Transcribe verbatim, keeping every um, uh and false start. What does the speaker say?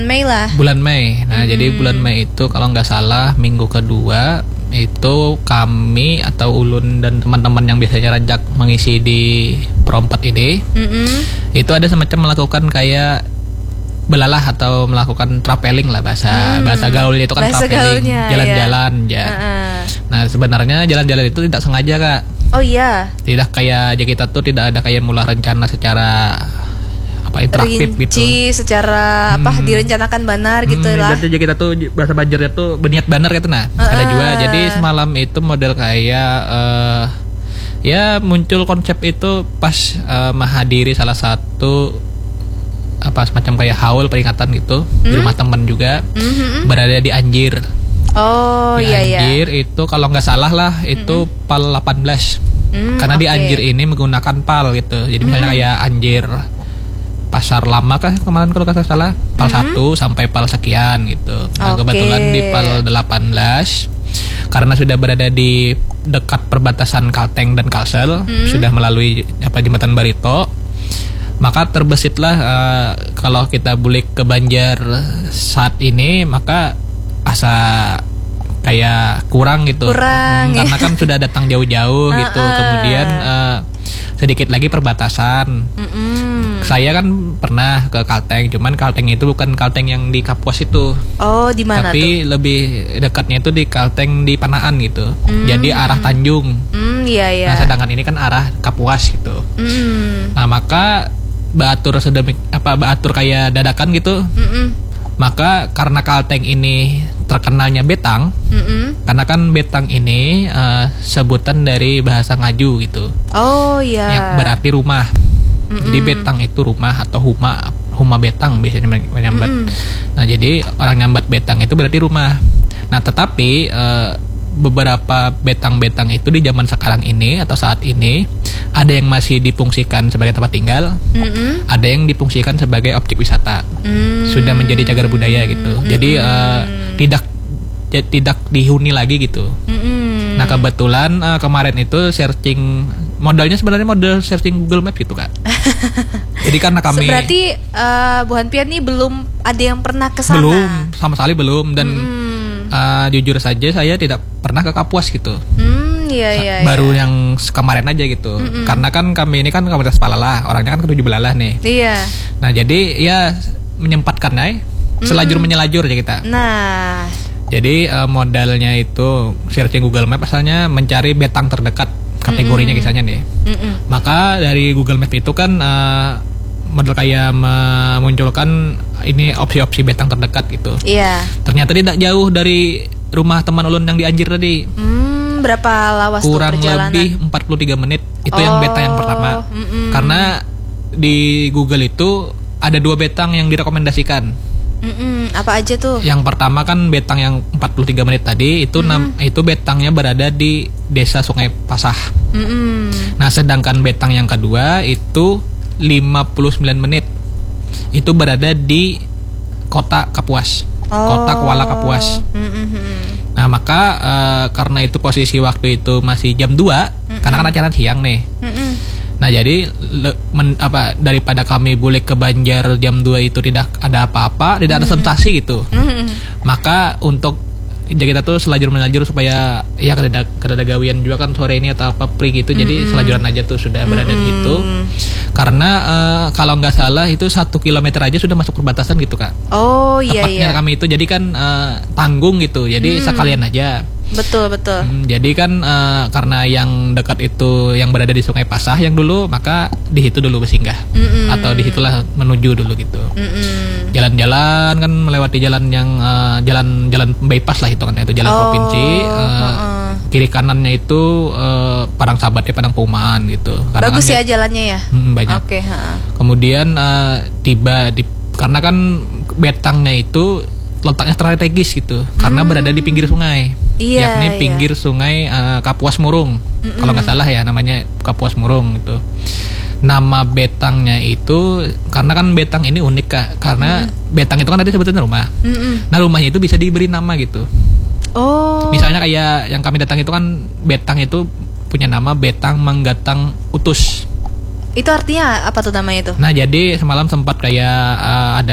Mei lah. Bulan Mei. Nah, Hmm. jadi bulan Mei itu kalau nggak salah minggu kedua itu kami atau Ulun dan teman-teman yang biasanya rajak mengisi di Perompat ini, Mm-mm. itu ada semacam melakukan kayak belalah atau melakukan traveling lah bahasa Hmm. bahasa gaulnya itu kan Bahasa traveling, gaulnya, jalan-jalan ya. Uh-uh. Nah, sebenarnya jalan-jalan itu tidak sengaja, Kak. Oh iya. Tidak kayak ya kita tuh tidak ada kayak mula rencana secara apa interaktif gitu. Rinci secara apa Hmm. direncanakan benar gitu Hmm, lah. berarti kita tuh bahasa Banjarnya tuh berniat bener gitu nah. Uh-uh. Ada juga. Jadi semalam itu model kayak eh, ya muncul konsep itu pas eh, menghadiri salah satu apa semacam kayak haul peringatan gitu di rumah teman juga, Mhm. berada di Anjir. Oh Di iya iya. Anjir itu kalau nggak salah lah itu PAL delapan belas. Hmm, Karena di oke. Anjir ini menggunakan PAL gitu. Jadi misalnya kayak Anjir Pasar Lama kah kemarin kalau nggak salah PAL satu sampai PAL sekian gitu. Nah, Oke. kebetulan di PAL delapan belas karena sudah berada di dekat perbatasan Kalteng dan Kalsel, sudah melalui apa jembatan Barito, maka terbesitlah eh, kalau kita bulik ke Banjar saat ini maka asa kayak kurang gitu. Kurang, Hmm, ya. karena kan sudah datang jauh-jauh gitu. Uh-uh. Kemudian eh, sedikit lagi perbatasan. Mm-mm. Saya kan pernah ke Kalteng, cuman Kalteng itu bukan Kalteng yang di Kapuas itu, Oh di mana tuh? tapi lebih dekatnya itu di Kalteng di Panaan gitu. Hmm. Jadi arah Tanjung. Hmm iya iya. Nah, sedangkan ini kan arah Kapuas gitu. Hmm. Nah, maka baatur sedemik apa baatur kayak dadakan gitu. Mm-mm. Maka karena Kalteng ini terkenalnya betang, Mm-mm. karena kan betang ini eh, sebutan dari bahasa Ngaju gitu. Oh iya. Yang berarti rumah. Jadi betang itu rumah atau huma huma betang biasanya menyambat. Nah, jadi orang nyambat betang itu berarti rumah. Nah, tetapi eh, beberapa betang-betang itu di zaman sekarang ini atau saat ini ada yang masih difungsikan sebagai tempat tinggal, Mm-mm. ada yang difungsikan sebagai objek wisata. Mm. Sudah menjadi cagar budaya gitu. Jadi eh, tidak ya, tidak dihuni lagi gitu. Mm-mm. Nah, kebetulan eh, kemarin itu searching modalnya sebenarnya model searching Google Maps gitu, Kak. Jadi karena kami Berarti eh, Bu Hanpian nih belum ada yang pernah ke sana. belum sama sekali belum dan Hmm. eh, jujur saja saya tidak pernah ke Kapuas gitu. Hmm, iya iya. Baru iya. yang kemarin aja gitu. Karena kan kami ini kan komunitas Palalah, orangnya kan ketujuh belalah nih. Iya. Nah, jadi ya menyempatkan ya selajur menyelajur aja kita. Nah, Jadi eh, modalnya itu searching Google Maps asalnya mencari betang terdekat kategorinya kisahnya nih. mm-mm. Maka dari Google Maps itu kan eh, model kayak memunculkan ini opsi-opsi betang terdekat gitu. Iya. Ternyata tidak jauh dari rumah teman ulun yang di Anjir tadi. Hmm, berapa lawas Kurang tuh perjalanan? lebih empat puluh tiga menit. Itu yang betang yang pertama. mm-mm. Karena di Google itu ada dua betang yang direkomendasikan. Mm-mm. Apa aja tuh? Yang pertama kan betang yang empat puluh tiga menit tadi itu nam, itu betangnya berada di Desa Sungai Pasah. Mm-mm. Nah, sedangkan betang yang kedua itu lima puluh sembilan menit. Itu berada di Kota Kapuas. Kota Kuala Kapuas. Mm-mm. Nah, maka eh, karena itu posisi waktu itu masih jam dua, karena kan acara siang nih. Mm-mm. Nah, jadi le, men, apa daripada kami boleh ke Banjar jam dua itu tidak ada apa-apa, tidak ada sensasi gitu. Mm-mm. Maka untuk ya kita tuh selajur melajur supaya ya kada kada gawian juga kan sore ini atau apa pri gitu. Jadi selajuran aja tuh sudah berada di situ. Karena eh, kalau nggak salah itu satu kilometer aja sudah masuk perbatasan gitu, Kak. Oh iya Tepatnya iya. kami itu jadi kan eh, tanggung gitu. Jadi sekalian aja. Betul betul. Hmm, jadi kan eh, karena yang dekat itu yang berada di Sungai Pasah yang dulu, maka di situ dulu bersinggah. Mm-mm. Atau di situlah menuju dulu gitu. Mm-mm. Jalan-jalan kan melewati jalan yang eh, jalan jalan bypass lah itu kan itu jalan Oh, provinsi. eh, heeh. Kiri kanannya itu eh, Padang Sabat ya Padang Perumahan gitu. Karena Bagus kan ya jalannya ya. Hmm, banyak. Oke. ha. Kemudian eh, tiba di karena kan betangnya itu letaknya strategis gitu. Karena berada di pinggir sungai. Iya, yakni iya. pinggir sungai eh, Kapuas Murung. Kalau nggak salah ya namanya Kapuas Murung gitu. Nama betangnya itu karena kan betang ini unik, Kak. Karena betang itu kan tadi sebetulnya rumah. Mm-mm. Nah, rumahnya itu bisa diberi nama gitu. Oh. Misalnya kayak yang kami datang itu kan betang itu punya nama Betang Manggatang Utus. Itu artinya apa tuh namanya itu? Nah, jadi semalam sempat kayak eh, ada